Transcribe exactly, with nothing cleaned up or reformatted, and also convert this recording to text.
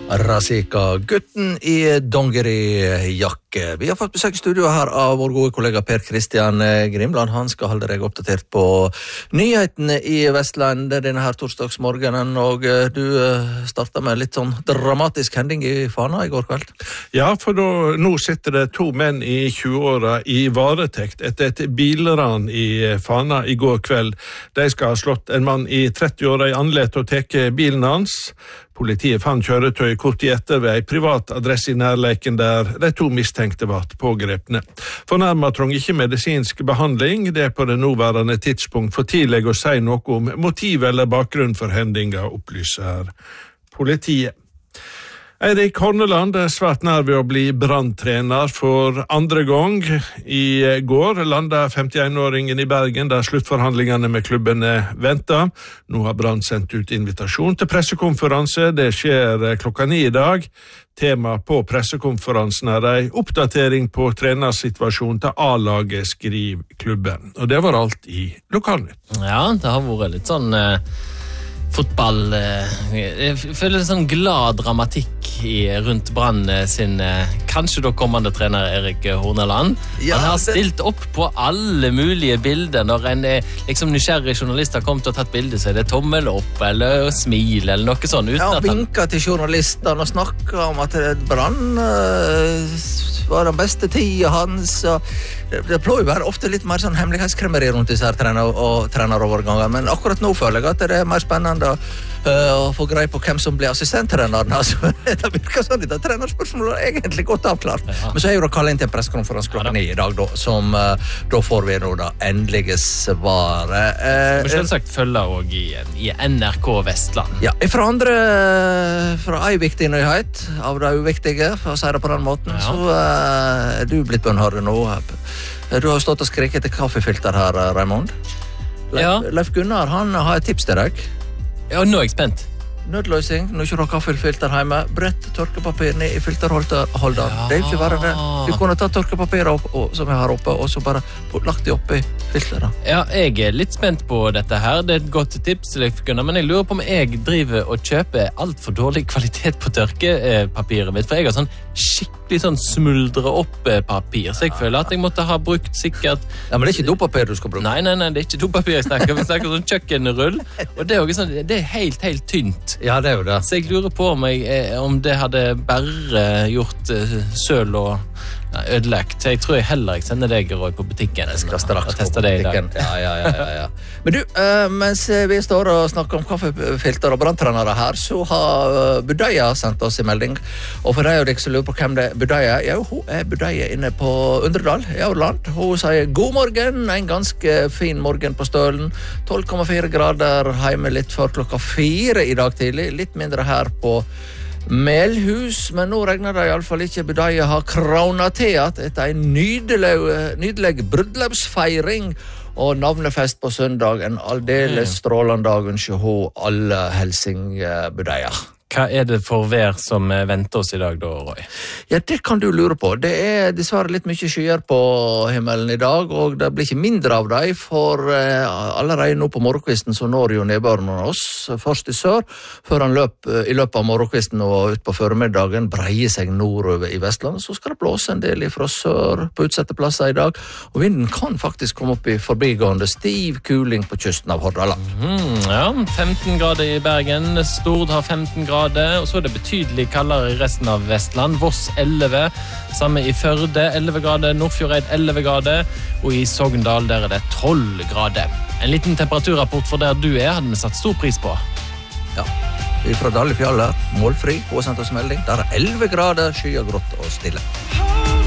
Rasika, gutten i dongerijakke. Vi har fått besøk i studio her av vår gode kollega Per Kristian Grimland. Han skal holde deg oppdatert på nyhetene i Vestland denne her torsdagsmorgenen, og du startet med litt sånn dramatisk hending i Fana i går kveld. Ja, for da, nå sitter det to menn i tjue-åra i varetekt etter et bilran i Fana i går kveld. De skal ha slått en mann i tretti-åra i anlett og teke bilen hans. Politiet fant kjøretøy kort i etter ved en privat adresse i nærleiken der de to mistenkte var pågrepne. Fornærmet trong ikke medisinsk behandling. Det er på det nåværende tidspunkt for tidlig å si noe om motiv eller bakgrunn for hendinga, opplyser politiet. Eirik Horneland er svært nær ved å bli branntrener for andre gang. I går landet femtienåringen i Bergen, der sluttforhandlingene med klubbene venter. Nå har Brann sendt ut invitasjon til pressekonferanse. Det skjer klokka ni i dag. Tema på pressekonferansen er en oppdatering på trenersituasjonen til A-laget, skriver klubben. Og det var alt i Lokalnytt. Ja, det har vært litt sånn... Eh... fotball, jeg føler en sånn glad dramatikk i, rundt Brann sin kanskje da kommende trener Erik Horneland. Ja, han har stilt opp på alle mulige bilder. Når en liksom, nysgjerrig journalist har kommet og tatt bilder, så er det tommel opp eller smil eller noe sånt. Uten ja, at han vinket til journalistene og snakket om at Brann uh, var den beste tiden hans. Og det, det pleier jo være ofte litt mer sånn hemmelighetskremmeri rundt disse her trener- og treneroverganger, men akkurat nå føler jeg at det er mer spennende å få greie på hvem som blir assistenttreneren. Altså, det virker sånn at trenerspørsmålet er egentlig godt avklart. Ja. Men så er jo da kallet inn til en pressekonferanse klokka ni i dag, da, som da får vi nå da endelige svaret. Vi skal selvsagt følge også i, i N R K Vestland. Ja, fra andre, fra en viktig nyhet, av det uviktige, for å si det på den måten, ja. Så er du blitt bønnhørt nå. Du har stått og skriket etter kaffefilter her, Raimond. Leif, ja. Leif Gunnar, han har et tips til deg. Ja, nå er jeg spent. Nødløsning, når ikke du har kaffefilter hjemme, brett tørkepapir ned i filterholder. Ja. Det er ikke bare det. Du kunne ta tørkepapir opp, og, som jeg har oppe, og så bare lagt det opp i filteret. Ja, jeg er litt spent på dette her. Det er et godt tips, Leif Gunnar, men jeg lurer på om jeg driver og kjøper alt for dårlig kvalitet på tørkepapiret mitt, for jeg har sånn skikkelig sånn smuldre opp papir, så jeg ja. føler at jeg måtte ha brukt sikkert... Ja, men det er ikke dopapir du skal bruke. Nei, nei, nei, det er ikke dopapir jeg snakker. Vi snakker sånn kjøkkenrull, og det er jo sånn, det er helt, helt tynt. Ja, det er jo det. Så jeg lurer på om, jeg, om det hadde bare gjort søl og ødelagt. Så jeg tror jeg heller jeg sender deg, Roy, på butikken. Jeg skal straks på butikken. Ja, ja, ja, ja, ja. Men du, uh, mens vi står og snakker om kaffefilter og branntrenere her, så har uh, Budeia sendt oss en melding. Og for deg og deg som lurer på hvem det er Budeia, ja, hun er Budeia inne på Undredal i Aurland. Hun sier god morgen, en ganske fin morgen på Stølen. tolv komma fire grader hjemme litt før klokka fire i dag tidlig. Litt mindre her på Melhus, men nå regner det i alle fall ikke. Budeia har krauna til at etter en nydelig, nydelig bruddeløpsfeiring og navnefest på søndag, en aldeles strålende dag, ønsker hun alle helsing Budeia. Hva er det for vær som venter oss i dag da, Roy? Ja, det kan du lure på. Det er dessverre litt mye skyer på himmelen i dag, og det blir ikke mindre av dem, for eh, allerede nå på morgenkvisten så når jo nedbøren oss, først i sør, før han løp i løpet av morgenkvisten og ut på formiddagen breier seg nordover i Vestland, så skal det blåse en del fra sør på utsatte plasser i dag, og vinden kan faktisk komme opp i forbigående stiv kuling på kysten av Hordaland. Mm, ja, femten grader i Bergen, Stord har femten grader, og så er det betydelig kaldere i resten av Vestland. Voss elleve, samme i Førde elleve grader, Nordfjordeid elleve grader, og i Sogndal der er det tolv grader. En liten temperaturrapport for der du er hadde vi satt stor pris på. Ja, vi fra Dalifjallet, målfri, og sendt oss melding. Der er elleve grader, skyet grått og stille.